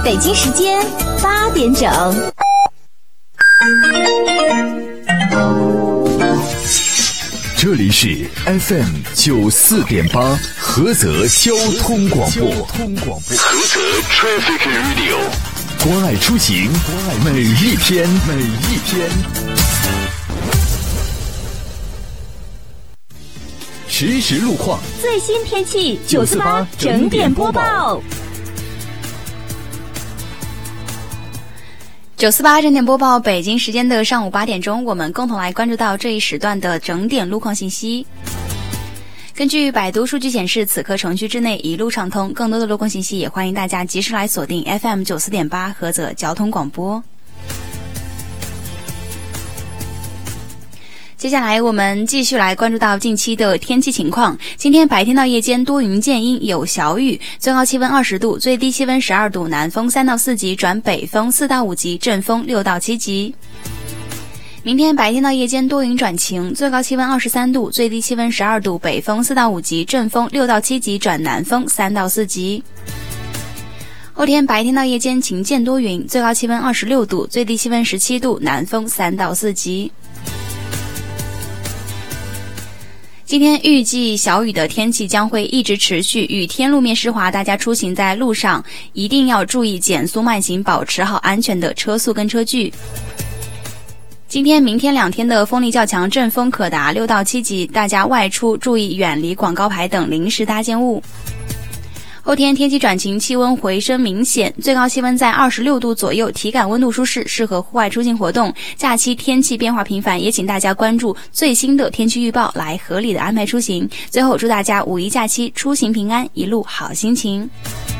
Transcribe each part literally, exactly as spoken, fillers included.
北京时间八点整。 这里是 F M 九四点八菏泽交通广播，菏泽 Traffic Radio， 关爱出行，每一天，每一天。实时路况， 最新天气，九四八整点播报。 九四八整点播报，北京时间的上午八点钟，我们共同来关注到这一时段的整点路况信息。根据百度数据显示，此刻城区之内一路畅通，更多的路况信息也欢迎大家及时来锁定 F M 九四点八菏泽交通广播。接下来我们继续来关注到近期的天气情况。今天白天到夜间多云见阴，有小雨，最高气温二十度，最低气温十二度，南风三到四级转北风四到五级，阵风六到七级。明天白天到夜间多云转晴，最高气温二十三度，最低气温十二度，北风四到五级，阵风六到七级转南风三到四级。后天白天到夜间晴间多云，最高气温二十六度，最低气温十七度，南风三到四级。今天预计小雨的天气将会一直持续，雨天路面湿滑，大家出行在路上一定要注意减速慢行，保持好安全的车速跟车距。今天明天两天的风力较强，阵风可达六到七级，大家外出注意远离广告牌等临时搭建物。后天天气转晴，气温回升明显，最高气温在二十六度左右，体感温度舒适，适合户外出行活动。假期天气变化频繁，也请大家关注最新的天气预报，来合理的安排出行。最后祝大家五一假期出行平安，一路好心情。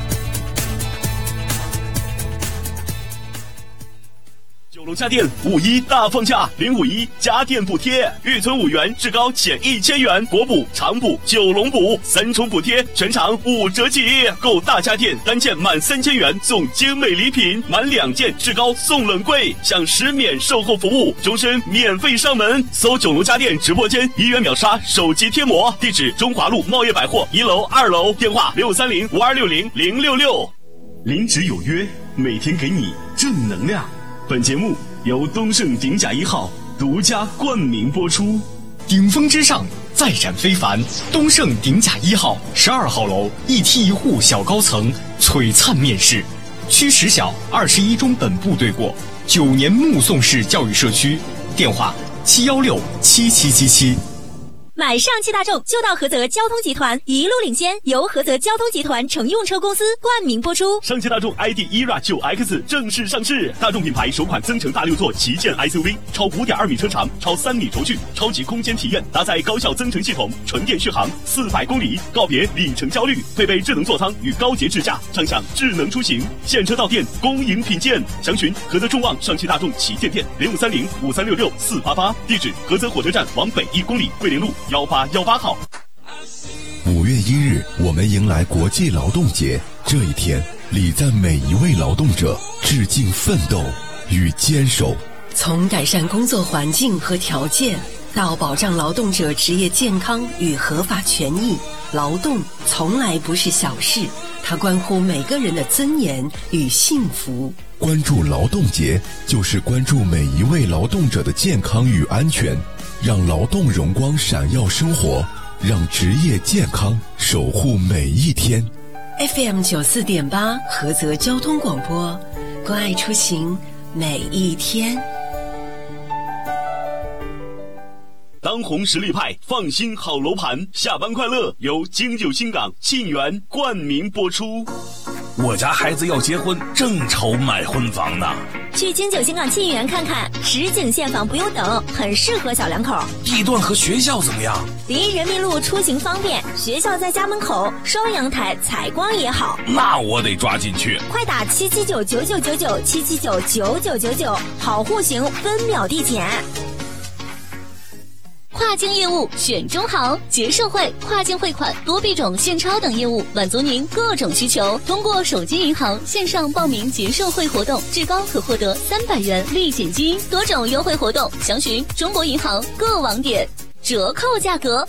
九龙家电五一大放价，零五一家电补贴，预存五元至高减一千元，国补、长补、九龙补三重补贴，全场五折起。购大家电单件满三千元送精美礼品，满两件至高送冷柜，享十免售后服务，终身免费上门。搜九龙家电直播间，一元秒杀手机贴膜，地址中华路茂业百货一楼、二楼，电话六三零五二六零零六六。临职有约，每天给你正能量。本节目由东盛鼎甲一号独家冠名播出。 顶峰之上，再展非凡。东盛鼎甲一号十二号楼一梯一户小高层璀璨面试，区实小二十一中本部对过，九年目送式教育社区。电话七幺六七七七七。 买上汽大众就到菏泽交通集团，一路领先，由菏泽交通集团乘用车公司冠名播出。 上汽大众 I D E R A 九 X 正式上市，大众品牌首款增程大六座旗舰 S U V， 超 五点二米车长，超三米轴距，超级空间体验，搭载高效增程系统，纯电续航四百公里，告别里程焦虑，配备智能座舱与高节智驾，畅享智能出行。现车到店，恭迎品鉴。详询菏泽众旺上汽大众旗舰店零五三零五三六六四八八，地址菏泽火车站往北一公里，桂林路幺八幺八号。 五月一日，我们迎来国际劳动节。这一天，礼赞每一位劳动者，致敬奋斗与坚守。 从改善工作环境和条件，到保障劳动者职业健康与合法权益，劳动从来不是小事，它关乎每个人的尊严与幸福。 关注劳动节，就是关注每一位劳动者的健康与安全，让劳动荣光闪耀生活，让职业健康守护每一天。 F M 九四点八菏泽交通广播，关爱出行每一天。 当红实力派，放心好楼盘，下班快乐由京九新港沁园冠名播出。 我家孩子要结婚，正愁买婚房呢。 去京九新港沁园看看，实景现房不用等，很适合小两口。 地段和学校怎么样？ 离人民路出行方便，学校在家门口，双阳台，采光也好。 那我得抓紧去。 快打七七九九九九九七七九九九九九，好户型分秒递减。跨境业务选中行，结社会、跨境汇款、多币种现钞等业务，满足您各种需求。通过手机银行线上报名结社会活动，至高可获得三百元立减金，多种优惠活动，详询中国银行各网点。折扣价格